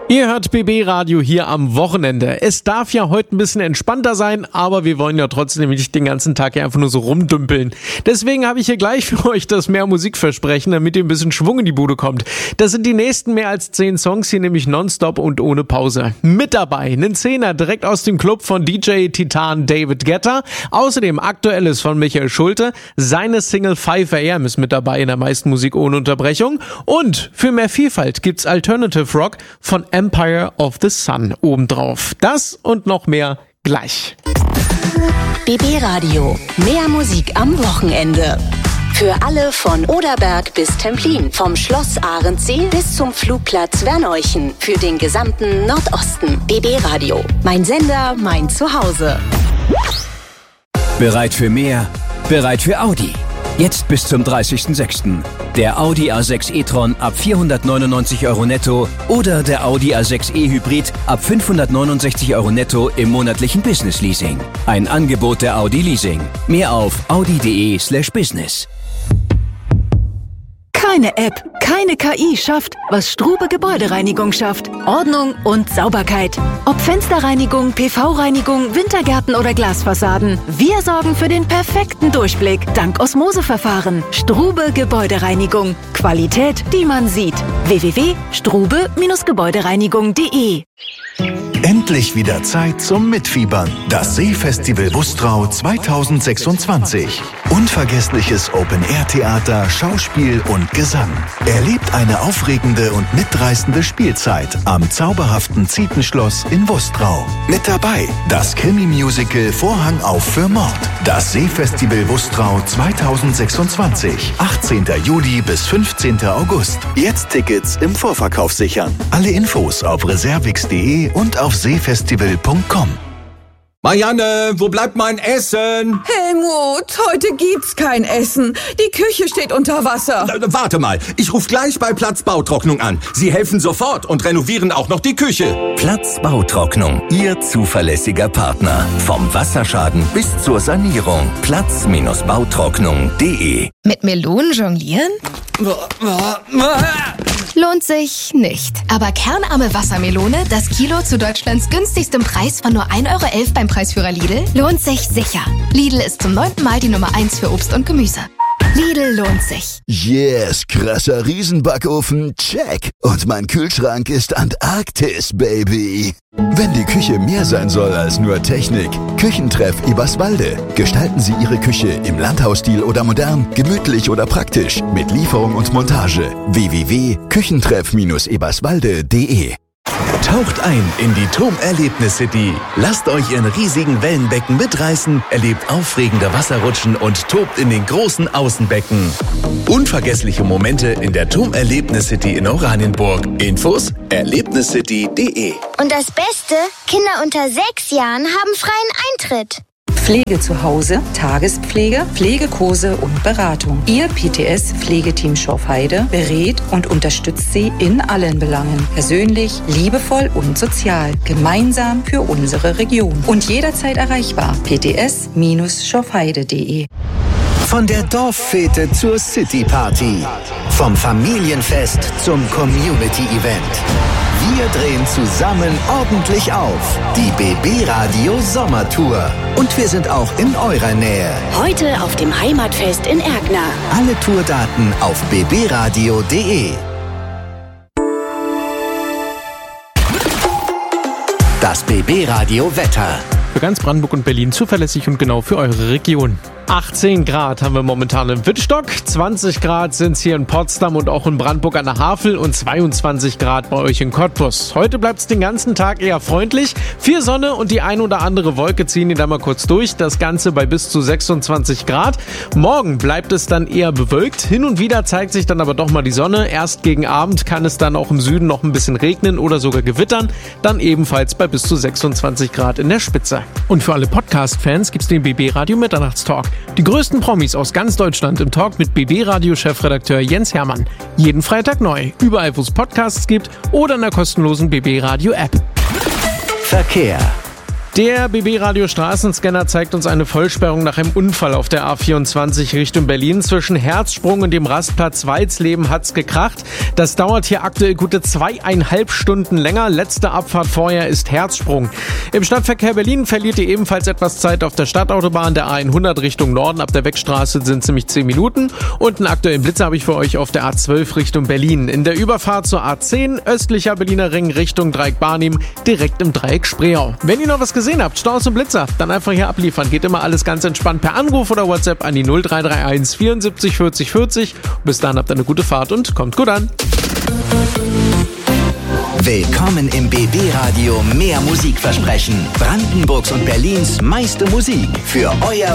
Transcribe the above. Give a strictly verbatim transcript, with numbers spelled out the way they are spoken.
Ihr hört B B Radio hier am Wochenende. Es darf ja heute ein bisschen entspannter sein, aber wir wollen ja trotzdem nicht den ganzen Tag hier einfach nur so rumdümpeln. Deswegen habe ich hier gleich für euch das mehr Musikversprechen, damit ihr ein bisschen Schwung in die Bude kommt. Das sind die nächsten mehr als zehn Songs hier, nämlich nonstop und ohne Pause. Mit dabei einen Zehner direkt aus dem Club von D J Titan David Guetta. Außerdem aktuelles von Michael Schulte. Seine Single five a m ist mit dabei in der meisten Musik ohne Unterbrechung. Und für mehr Vielfalt gibt's Alternative Rock von Empire of the Sun obendrauf. Das und noch mehr gleich. B B Radio. Mehr Musik am Wochenende. Für alle von Oderberg bis Templin. Vom Schloss Arendsee bis zum Flugplatz Werneuchen. Für den gesamten Nordosten. B B Radio. Mein Sender, mein Zuhause. Bereit für mehr? Bereit für Audi. Jetzt bis zum dreißigsten sechsten Der Audi A sechs e-tron ab vierhundertneunundneunzig Euro netto oder der Audi A sechs e Hybrid ab fünfhundertneunundsechzig Euro netto im monatlichen Business Leasing. Ein Angebot der Audi Leasing. Mehr auf audi.de slash business. Keine App, keine K I schafft, was Strube Gebäudereinigung schafft. Ordnung und Sauberkeit. Ob Fensterreinigung, P V-Reinigung, Wintergärten oder Glasfassaden. Wir sorgen für den perfekten Durchblick. Dank Osmoseverfahren. Strube Gebäudereinigung. Qualität, die man sieht. w w w punkt strube Gebäudereinigung punkt de Endlich wieder Zeit zum Mitfiebern. Das Seefestival Wustrau zweitausendsechsundzwanzig. Unvergessliches Open-Air-Theater, Schauspiel und Gesang. Erlebt eine aufregende und mitreißende Spielzeit am zauberhaften Zietenschloss in Wustrau. Mit dabei das Krimi-Musical Vorhang auf für Mord. Das Seefestival Wustrau zweitausendsechsundzwanzig. achtzehnten Juli bis fünfzehnten August. Jetzt Tickets im Vorverkauf sichern. Alle Infos auf reservix punkt de und auf seefestival punkt com. Marianne, wo bleibt mein Essen? Helmut, heute gibt's kein Essen. Die Küche steht unter Wasser. Äh, warte mal, ich rufe gleich bei Platz Bautrocknung an. Sie helfen sofort und renovieren auch noch die Küche. Platz Bautrocknung, Ihr zuverlässiger Partner. Vom Wasserschaden bis zur Sanierung. Platz Bautrocknung punkt de. Mit Melonen jonglieren? Lohnt sich nicht. Aber kernarme Wassermelone, das Kilo zu Deutschlands günstigstem Preis von nur ein Euro elf beim Preisführer Lidl, lohnt sich sicher. Lidl ist zum neunten Mal die Nummer eins für Obst und Gemüse. Lidl lohnt sich. Yes, krasser Riesenbackofen, check. Und mein Kühlschrank ist Antarktis, Baby. Wenn die Küche mehr sein soll als nur Technik, Küchentreff Eberswalde. Gestalten Sie Ihre Küche im Landhausstil oder modern, gemütlich oder praktisch, mit Lieferung und Montage. w w w punkt küchentreff eberswalde punkt de. Taucht ein in die TUM-Erlebnis-City. Lasst euch in riesigen Wellenbecken mitreißen, erlebt aufregende Wasserrutschen und tobt in den großen Außenbecken. Unvergessliche Momente in der TUM-Erlebnis-City in Oranienburg. Infos erlebniscity punkt de. Und das Beste, Kinder unter sechs Jahren haben freien Eintritt. Pflege zu Hause, Tagespflege, Pflegekurse und Beratung. Ihr P T S-Pflegeteam Schorfheide berät und unterstützt Sie in allen Belangen. Persönlich, liebevoll und sozial. Gemeinsam für unsere Region. Und jederzeit erreichbar. p t s schorfheide punkt de. Von der Dorffete zur City-Party. Vom Familienfest zum Community-Event. Wir drehen zusammen ordentlich auf. Die B B Radio Sommertour. Und wir sind auch in eurer Nähe. Heute auf dem Heimatfest in Erkner. Alle Tourdaten auf b b radio punkt de. Das B B Radio Wetter. Für ganz Brandenburg und Berlin zuverlässig und genau für eure Region. achtzehn Grad haben wir momentan im Wittstock, zwanzig Grad sind es hier in Potsdam und auch in Brandenburg an der Havel und zweiundzwanzig Grad bei euch in Cottbus. Heute bleibt es den ganzen Tag eher freundlich, viel Sonne und die ein oder andere Wolke ziehen die da mal kurz durch, das Ganze bei bis zu sechsundzwanzig Grad. Morgen bleibt es dann eher bewölkt, hin und wieder zeigt sich dann aber doch mal die Sonne, erst gegen Abend kann es dann auch im Süden noch ein bisschen regnen oder sogar gewittern, dann ebenfalls bei bis zu sechsundzwanzig Grad in der Spitze. Und für alle Podcast-Fans gibt's den B B Radio Mitternachtstalk. Die größten Promis aus ganz Deutschland im Talk mit B B Radio-Chefredakteur Jens Hermann. Jeden Freitag neu, überall wo es Podcasts gibt oder in der kostenlosen B B Radio App. Verkehr. Der B B-Radio Straßenscanner zeigt uns eine Vollsperrung nach einem Unfall auf der A vierundzwanzig Richtung Berlin. Zwischen Herzsprung und dem Rastplatz Weizleben hat's gekracht. Das dauert hier aktuell gute zweieinhalb Stunden länger. Letzte Abfahrt vorher ist Herzsprung. Im Stadtverkehr Berlin verliert ihr ebenfalls etwas Zeit auf der Stadtautobahn der A hundert Richtung Norden. Ab der Wegstraße sind ziemlich zehn Minuten. Und einen aktuellen Blitzer habe ich für euch auf der A zwölf Richtung Berlin. In der Überfahrt zur A zehn, östlicher Berliner Ring Richtung Dreieck Barnim, direkt im Dreieck Spreeau. Wenn ihr noch was gesehen habt, Staus und Blitzer, dann einfach hier abliefern. Geht immer alles ganz entspannt per Anruf oder WhatsApp an die null drei drei eins vierundsiebzig vierzig vierzig. Bis dann habt ihr eine gute Fahrt und kommt gut an. Willkommen im B B-Radio Mehr Musikversprechen. Brandenburgs und Berlins meiste Musik für euer